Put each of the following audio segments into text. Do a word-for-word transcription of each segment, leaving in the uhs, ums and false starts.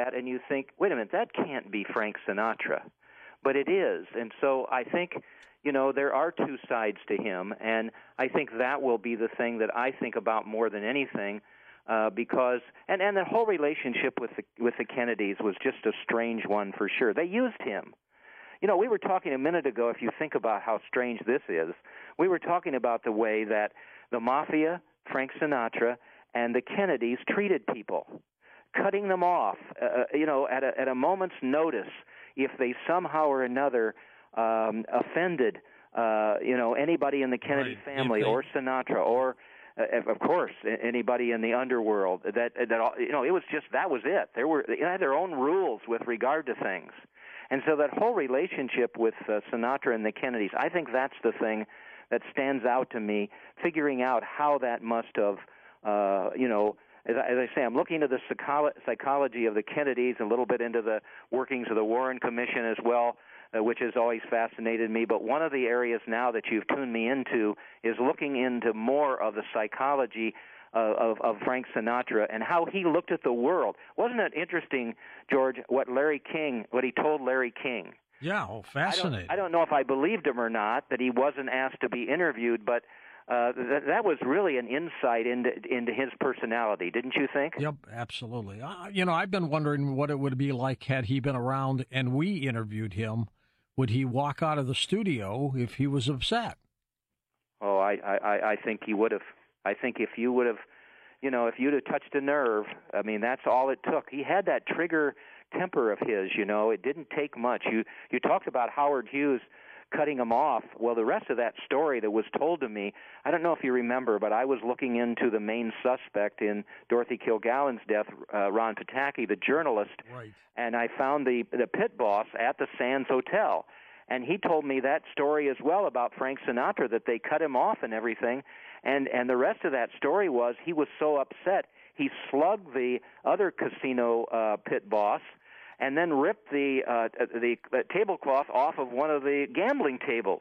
that and you think, wait a minute, that can't be Frank Sinatra. But it is. And so I think, you know, there are two sides to him, and I think that will be the thing that I think about more than anything, uh, because, and, and the whole relationship with the, with the Kennedys was just a strange one for sure. They used him. You know, we were talking a minute ago, if you think about how strange this is, we were talking about the way that the Mafia, Frank Sinatra, and the Kennedys treated people, cutting them off, uh, you know, at a, at a moment's notice if they somehow or another um, offended, uh, you know, anybody in the Kennedy right. family they... or Sinatra or, uh, of course, anybody in the underworld. That that you know, it was just that was it. There were they had their own rules with regard to things. And so that whole relationship with uh, Sinatra and the Kennedys, I think that's the thing that stands out to me, figuring out how that must have, uh, you know, as I, as I say, I'm looking into the psycholo- psychology of the Kennedys, a little bit into the workings of the Warren Commission as well, uh, which has always fascinated me. But one of the areas now that you've tuned me into is looking into more of the psychology Of, of Frank Sinatra and how he looked at the world. Wasn't it interesting, George, what Larry King, what he told Larry King? Yeah, oh, fascinating. I don't, I don't know if I believed him or not, that he wasn't asked to be interviewed, but uh, th- that was really an insight into into his personality, didn't you think? Yep, absolutely. Uh, you know, I've been wondering what it would be like had he been around and we interviewed him. Would he walk out of the studio if he was upset? Oh, I, I, I think he would have. I think if you would have, you know, if you'd have touched a nerve, I mean, that's all it took. He had that trigger temper of his, you know. It didn't take much. You you talked about Howard Hughes cutting him off. Well, the rest of that story that was told to me, I don't know if you remember, but I was looking into the main suspect in Dorothy Kilgallen's death, uh, Ron Pataki, the journalist, right. And I found the the pit boss at the Sands Hotel. And he told me that story as well about Frank Sinatra, that they cut him off and everything. And and the rest of that story was he was so upset, he slugged the other casino uh, pit boss and then ripped the, uh, the the tablecloth off of one of the gambling tables.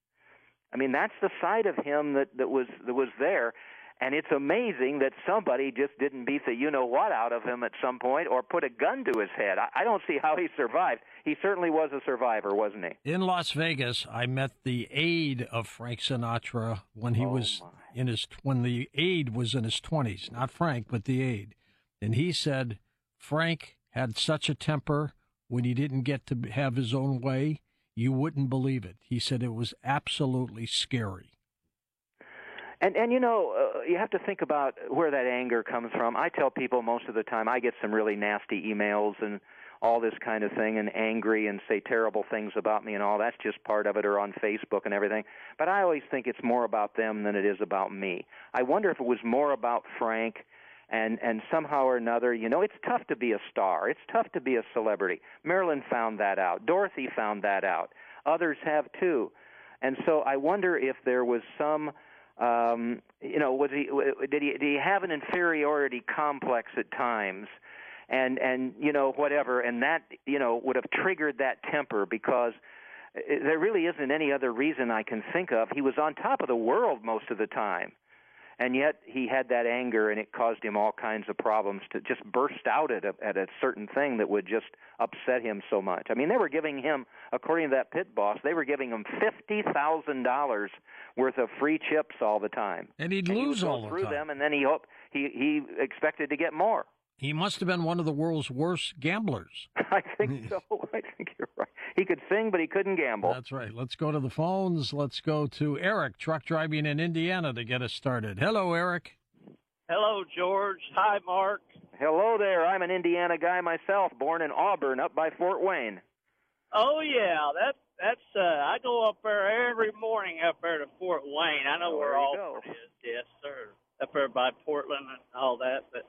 I mean, that's the side of him that, that was that was there. And it's amazing that somebody just didn't beat the you-know-what out of him at some point or put a gun to his head. I, I don't see how he survived. He certainly was a survivor, wasn't he? In Las Vegas, I met the aide of Frank Sinatra when he oh was my. in his when the aide was in his twenties. Not Frank, but the aide. And he said Frank had such a temper when he didn't get to have his own way, you wouldn't believe it. He said it was absolutely scary. And, and you know, uh, you have to think about where that anger comes from. I tell people most of the time I get some really nasty emails and all this kind of thing and angry and say terrible things about me and all. That's just part of it, or on Facebook and everything. But I always think it's more about them than it is about me. I wonder if it was more about Frank and, and somehow or another, you know, it's tough to be a star. It's tough to be a celebrity. Marilyn found that out. Dorothy found that out. Others have too. And so I wonder if there was some... Um, you know, was he did he did he have an inferiority complex at times, and and you know whatever, and that you know would have triggered that temper because there really isn't any other reason I can think of. He was on top of the world most of the time, and yet he had that anger, and it caused him all kinds of problems to just burst out at a, at a certain thing that would just upset him so much. I mean, they were giving him, according to that pit boss, they were giving him fifty thousand dollars worth of free chips all the time. And he'd and lose he would all go the through time. them, and then he hoped, he he expected to get more. He must have been one of the world's worst gamblers. I think so. I think you're right. He could sing, but he couldn't gamble. That's right. Let's go to the phones. Let's go to Eric, truck driving in Indiana, to get us started. Hello, Eric. Hello, George. Hi, Mark. Hello there. I'm an Indiana guy myself, born in Auburn, up by Fort Wayne. Oh, yeah. That, that's, uh, I go up there every morning up there to Fort Wayne. I know Oh, where there you Auburn go. is. Yes, sir. Up there by Portland and all that. But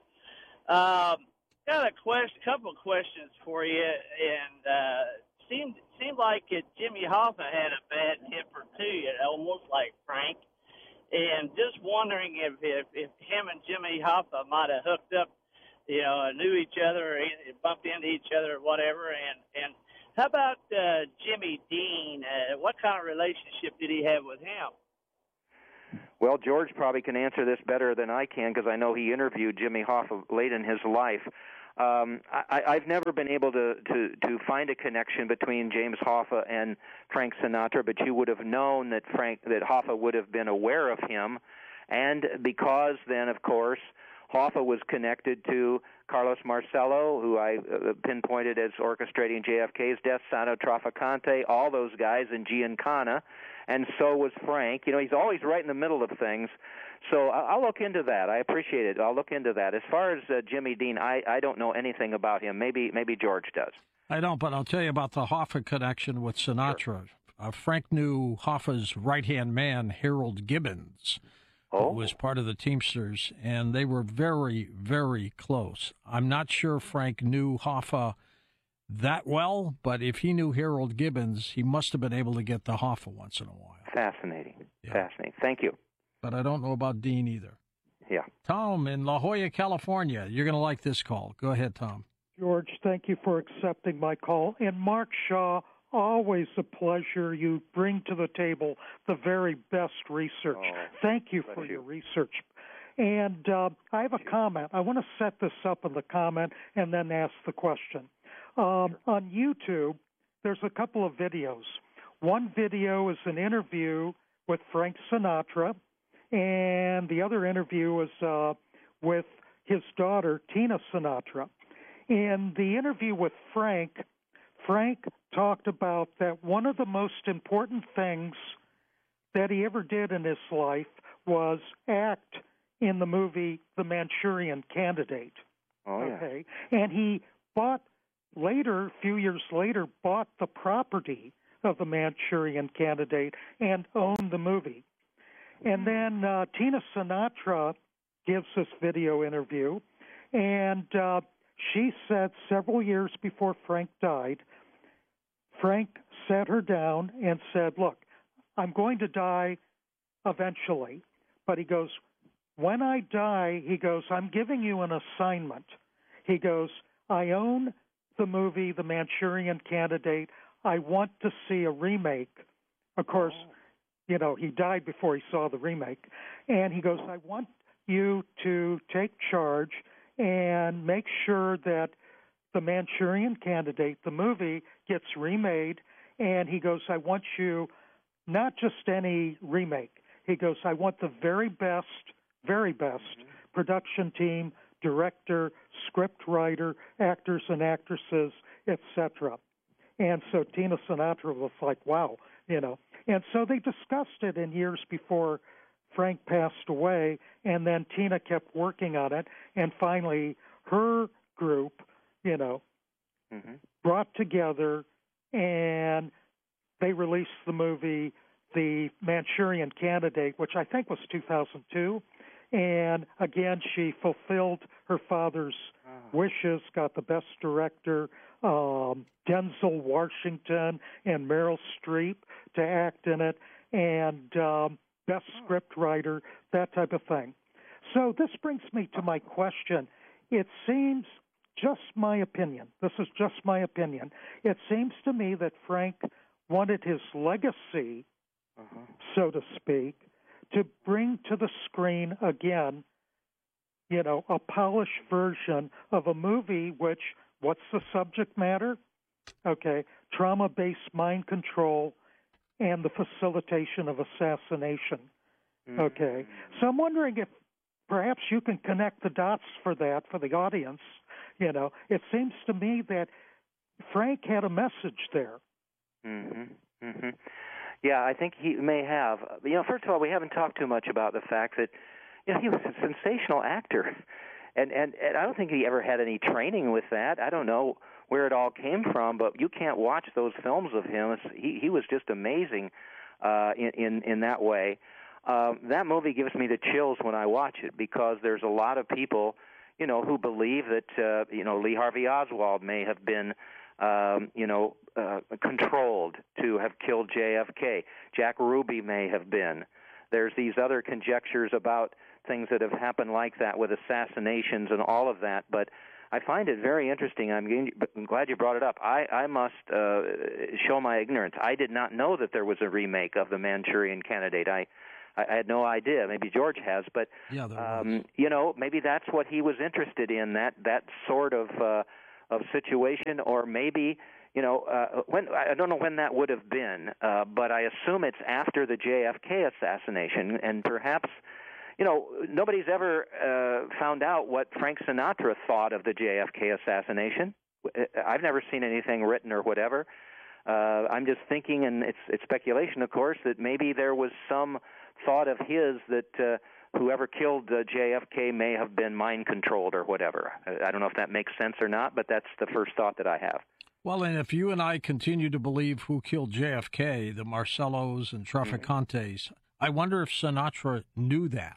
um, got a question, couple of questions for you. And uh, seemed seemed like it, Jimmy Hoffa had a bad temper, too, almost like Frank. And just wondering if, if, if him and Jimmy Hoffa might have hooked up, you know, knew each other, or bumped into each other, or whatever. And, and how about uh, Jimmy Dean? Uh, what kind of relationship did he have with him? Well, George probably can answer this better than I can because I know he interviewed Jimmy Hoffa late in his life. Um, I, I've never been able to, to, to find a connection between James Hoffa and Frank Sinatra, but you would have known that Frank that Hoffa would have been aware of him, and because then, of course, Hoffa was connected to Carlos Marcello, who I uh, pinpointed as orchestrating J F K's death, Sano Trafficante, all those guys, and Giancana, and so was Frank. You know, he's always right in the middle of things. So I'll look into that. I appreciate it. I'll look into that. As far as uh, Jimmy Dean, I, I don't know anything about him. Maybe maybe George does. I don't, but I'll tell you about the Hoffa connection with Sinatra. Sure. Uh, Frank knew Hoffa's right-hand man, Harold Gibbons, oh. who was part of the Teamsters, and they were very, very close. I'm not sure Frank knew Hoffa that well, but if he knew Harold Gibbons, he must have been able to get the Hoffa once in a while. Fascinating. Yeah. Fascinating. Thank you. But I don't know about Dean either. Yeah. Tom in La Jolla, California. You're going to like this call. Go ahead, Tom. George, thank you for accepting my call. And Mark Shaw, always a pleasure. You bring to the table the very best research. Oh, thank you for you. your research. And uh, I have a comment. I want to set this up in the comment and then ask the question. Um, sure. On YouTube, there's a couple of videos. One video is an interview with Frank Sinatra, and the other interview is uh, with his daughter, Tina Sinatra. In the interview with Frank, Frank talked about that one of the most important things that he ever did in his life was act in the movie The Manchurian Candidate. Oh, yeah. Okay, and he bought later, a few years later, bought the property of The Manchurian Candidate and owned the movie. And then uh, Tina Sinatra gives this video interview, and uh, she said several years before Frank died, Frank sat her down and said, look, I'm going to die eventually. But he goes, when I die, he goes, I'm giving you an assignment. He goes, I own the movie The Manchurian Candidate. I want to see a remake. Of course, oh. you know, he died before he saw the remake. And he goes, I want you to take charge and make sure that The Manchurian Candidate, the movie, gets remade. And he goes, I want you, not just any remake. He goes, I want the very best, very best mm-hmm. production team, director, script writer, actors and actresses, et cetera. And so Tina Sinatra was like, wow, you know. And so they discussed it in years before Frank passed away, and then Tina kept working on it, and finally her group, you know, mm-hmm. brought together, and they released the movie The Manchurian Candidate, which I think was two thousand two. And again, she fulfilled her father's oh. wishes, got the best director, um, Denzel Washington and Meryl Streep to act in it, and um, best oh. script writer, that type of thing. So this brings me to my question. It seems, just my opinion, this is just my opinion, it seems to me that Frank wanted his legacy, uh-huh. so to speak, to bring to the screen again, you know, a polished version of a movie which, what's the subject matter? Okay, trauma-based mind control and the facilitation of assassination. Mm-hmm. Okay, so I'm wondering if perhaps you can connect the dots for that, for the audience. You know, it seems to me that Frank had a message there. Mm-hmm. Mm-hmm. Yeah, I think he may have. You know, first of all, we haven't talked too much about the fact that, you know, he was a sensational actor. And, and, and I don't think he ever had any training with that. I don't know where it all came from, but you can't watch those films of him. It's, he, he was just amazing uh, in, in, in that way. Uh, that movie gives me the chills when I watch it because there's a lot of people, you know, who believe that, uh, you know, Lee Harvey Oswald may have been Um, you know, uh, controlled to have killed J F K. Jack Ruby may have been. There's these other conjectures about things that have happened like that with assassinations and all of that. But I find it very interesting. I'm, I'm glad you brought it up. I, I must uh, show my ignorance. I did not know that there was a remake of The Manchurian Candidate. I, I, I had no idea. Maybe George has, but yeah, um, you know, maybe that's what he was interested in, that that sort of uh, of situation, or maybe. You know, uh, when I don't know when that would have been, uh, but I assume it's after the J F K assassination, and perhaps, you know, nobody's ever uh, found out what Frank Sinatra thought of the J F K assassination. I've never seen anything written or whatever. Uh, I'm just thinking, and it's, it's speculation, of course, that maybe there was some thought of his that uh, whoever killed uh, J F K may have been mind controlled or whatever. I don't know if that makes sense or not, but that's the first thought that I have. Well, and if you and I continue to believe who killed J F K, the Marcellos and Traficantes, mm-hmm. I wonder if Sinatra knew that.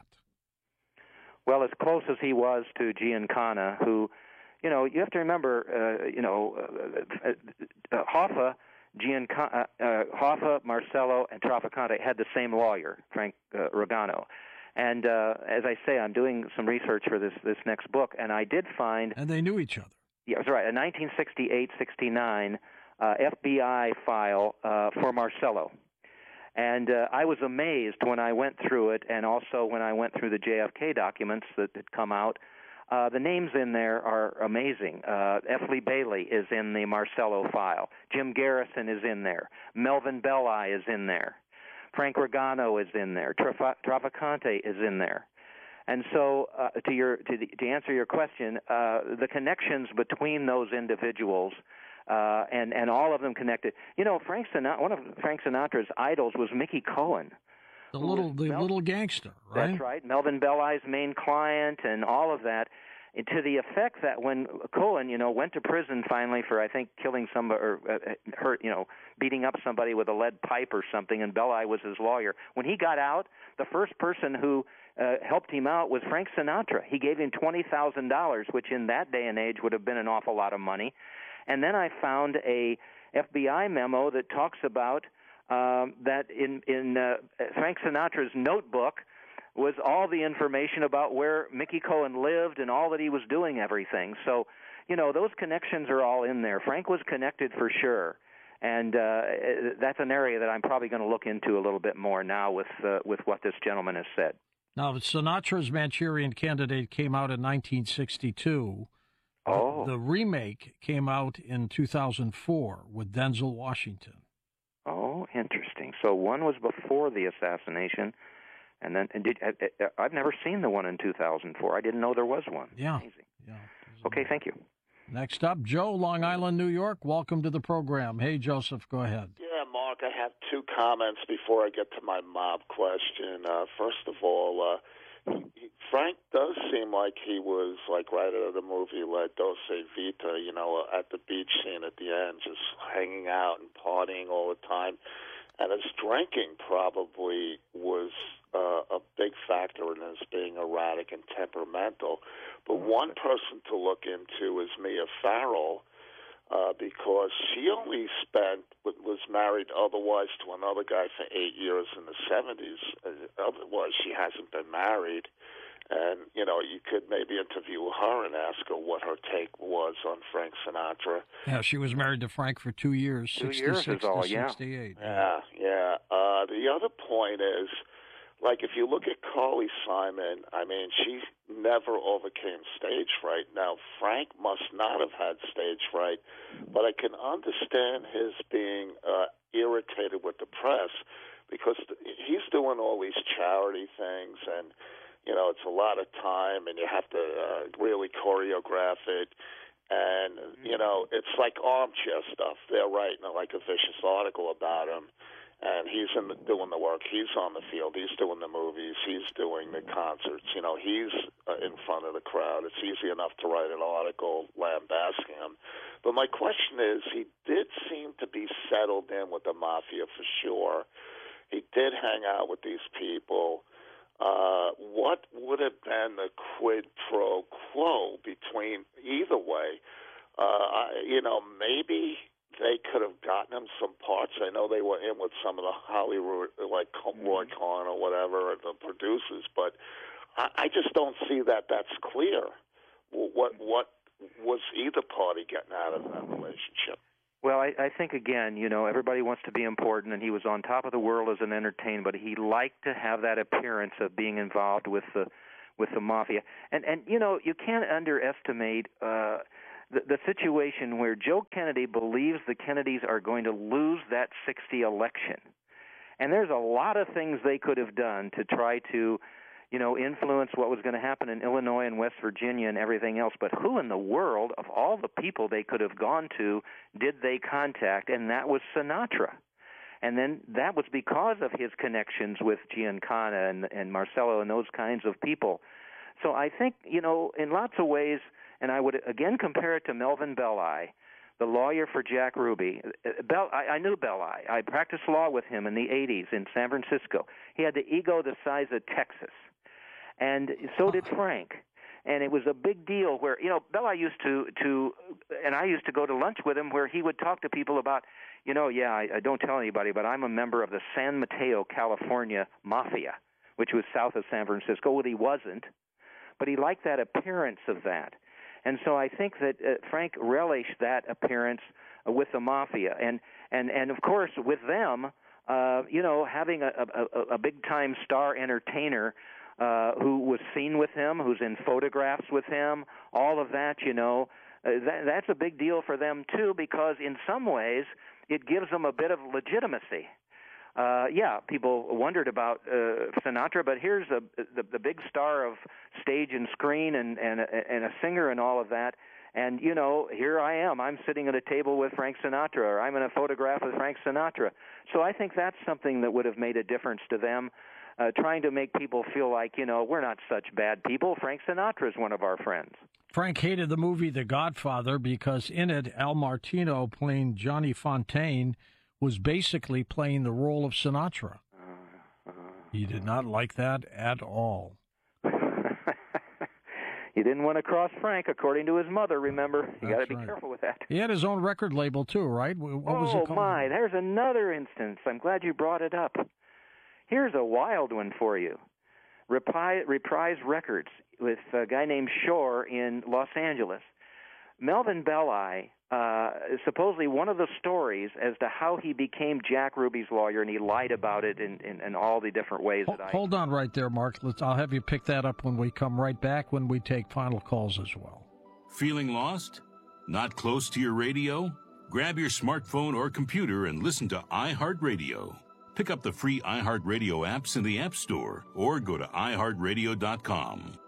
Well, as close as he was to Giancana, who, you know, you have to remember, uh, you know, uh, uh, Hoffa, Giancana, uh, uh, Hoffa, Marcello, and Traficante had the same lawyer, Frank uh, Regano. And uh, as I say, I'm doing some research for this, this next book, and I did find... And they knew each other. Yeah, that's right. A nineteen sixty-eight sixty-nine uh, F B I file uh, for Marcello. And uh, I was amazed when I went through it, and also when I went through the J F K documents that had come out. Uh, the names in there are amazing. Uh, F. Lee Bailey is in the Marcello file. Jim Garrison is in there. Melvin Belli is in there. Frank Regano is in there. Traf- Traficante is in there. And so, uh, to your to, the, to answer your question, uh, the connections between those individuals, uh, and and all of them connected. You know, Frank Sinatra, one of Frank Sinatra's idols was Mickey Cohen, the little the Mel- little gangster, right? That's right, Melvin Belli's main client, and all of that. And to the effect that when Cohen, you know, went to prison finally for, I think, killing somebody or uh, hurt, you know, beating up somebody with a lead pipe or something, and Belli was his lawyer. When he got out, the first person who uh, helped him out was Frank Sinatra. He gave him twenty thousand dollars, which in that day and age would have been an awful lot of money. And then I found a F B I memo that talks about um, that in, in uh, Frank Sinatra's notebook was all the information about where Mickey Cohen lived and all that he was doing, everything. So, you know, those connections are all in there. Frank was connected for sure. And uh, that's an area that I'm probably going to look into a little bit more now with uh, with what this gentleman has said. Now, Sinatra's Manchurian Candidate came out in nineteen sixty-two. Oh. The, the remake came out in two thousand four with Denzel Washington. Oh, interesting. So one was before the assassination, and then and did, I, I've never seen the one in two thousand four. I didn't know there was one. Yeah. Amazing. Yeah. Okay, thank you. Next up, Joe, Long Island, New York. Welcome to the program. Hey, Joseph, go ahead. Yeah, Mark, I have two comments before I get to my mob question. Uh, first of all, uh, he, he, Frank does seem like he was, like, right out of the movie La Dolce Vita, you know, at the beach scene at the end, just hanging out and partying all the time. And his drinking probably was uh, a big factor in his being erratic and temperamental. But one person to look into is Mia Farrow, uh, because she only spent, was married otherwise to another guy for eight years in the seventies. Otherwise, she hasn't been married. And, you know, you could maybe interview her and ask her what her take was on Frank Sinatra. Yeah, she was married to Frank for two years, two sixty-six years is all, to yeah. sixty-eight. Yeah, yeah. Uh, the other point is, like, if you look at Carly Simon, I mean, she never overcame stage fright. Now, Frank must not have had stage fright, but I can understand his being uh, irritated with the press because he's doing all these charity things, and, you know, it's a lot of time, and you have to uh, really choreograph it. And, you know, it's like armchair stuff. They're writing, like, a vicious article about him. And he's in the, doing the work. He's on the field. He's doing the movies. He's doing the concerts. You know, he's uh, in front of the crowd. It's easy enough to write an article lambasting him. But my question is, he did seem to be settled in with the mafia for sure. He did hang out with these people. Uh, what would have been the quid pro quo between either way? Uh, I, you know, maybe they could have gotten him some parts. I know they were in with some of the Hollywood, like Roy Cohn or whatever, the producers, but I, I just don't see that that's clear. What what was either party getting out of that relationship? Well, I, I think, again, you know, everybody wants to be important, and he was on top of the world as an entertainer, but he liked to have that appearance of being involved with the with the mafia. And, and you know, you can't underestimate uh, the, the situation where Joe Kennedy believes the Kennedys are going to lose that sixty election. And there's a lot of things they could have done to try to, you know, influence what was going to happen in Illinois and West Virginia and everything else. But who in the world, of all the people they could have gone to, did they contact? And that was Sinatra. And then that was because of his connections with Giancana and, and Marcello and those kinds of people. So I think, you know, in lots of ways, and I would again compare it to Melvin Belli, the lawyer for Jack Ruby. Bell, I, I knew Belli. I practiced law with him in the eighties in San Francisco. He had the ego the size of Texas. And so did Frank. And it was a big deal where, you know, Belli used to, to, and I used to go to lunch with him where he would talk to people about, you know, yeah, I, I don't tell anybody, but I'm a member of the San Mateo, California Mafia, which was south of San Francisco. Well, he wasn't, but he liked that appearance of that. And so I think that uh, Frank relished that appearance uh, with the Mafia. And, and, and of course, with them, uh, you know, having a, a, a big-time star entertainer Uh, who was seen with him, who's in photographs with him, all of that, you know, uh, that, that's a big deal for them, too, because in some ways it gives them a bit of legitimacy. Uh, yeah, people wondered about uh, Sinatra, but here's a, the, the big star of stage and screen and, and, and a singer and all of that. And, you know, here I am. I'm sitting at a table with Frank Sinatra, or I'm in a photograph with Frank Sinatra. So I think that's something that would have made a difference to them. Uh, trying to make people feel like, you know, we're not such bad people. Frank Sinatra is one of our friends. Frank hated the movie The Godfather because in it, Al Martino playing Johnny Fontaine was basically playing the role of Sinatra. Uh, uh, he did not like that at all. He didn't want to cross Frank, according to his mother, remember. You got to be right. careful with that. He had his own record label, too, right? What oh, was it called? my, there's another instance. I'm glad you brought it up. Here's a wild one for you. Reprise, Reprise Records with a guy named Shore in Los Angeles. Melvin Belli, uh, supposedly one of the stories as to how he became Jack Ruby's lawyer, and he lied about it in, in, in all the different ways Hold, that I... Hold on right there, Mark. Let's, I'll have you pick that up when we come right back, when we take final calls as well. Feeling lost? Not close to your radio? Grab your smartphone or computer and listen to iHeartRadio. Pick up the free iHeartRadio apps in the App Store or go to i heart radio dot com.